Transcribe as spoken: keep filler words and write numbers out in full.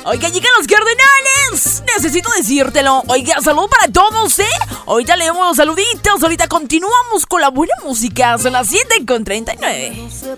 Oiga, llegan los cardenales. Necesito decírtelo. Oiga, saludo para todos, ¿eh? Ahorita leemos los saluditos. Ahorita continuamos con la buena música. Son las siete con treinta y nueve.